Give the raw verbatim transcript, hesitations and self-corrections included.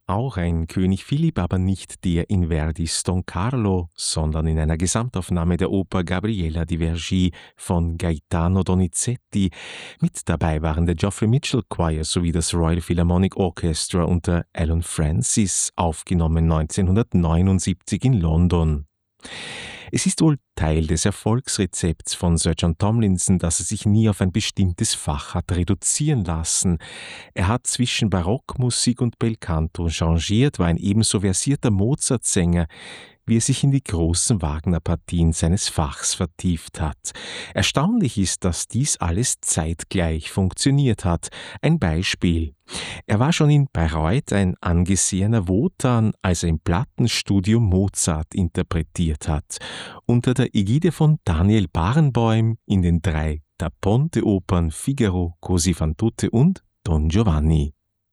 auch ein König Philipp, aber nicht der in Verdis Don Carlo, sondern in einer Gesamtaufnahme der Oper Gabriella di Vergi von Gaetano Donizetti. Mit dabei waren der Geoffrey Mitchell Choir sowie das Royal Philharmonic Orchestra unter Alan Francis, aufgenommen neunzehnhundertneunundsiebzig in London. Es ist wohl Teil des Erfolgsrezepts von Sir John Tomlinson, dass er sich nie auf ein bestimmtes Fach hat reduzieren lassen. Er hat zwischen Barockmusik und Belcanto changiert, war ein ebenso versierter Mozart-Sänger, wie er sich in die großen Wagner-Partien seines Fachs vertieft hat. Erstaunlich ist, dass dies alles zeitgleich funktioniert hat. Ein Beispiel. Er war schon in Bayreuth ein angesehener Wotan, als er im Plattenstudio Mozart interpretiert hat. Unter der Ägide von Daniel Barenboim in den drei Da Ponte-Opern Figaro, Così fan tutte und Don Giovanni.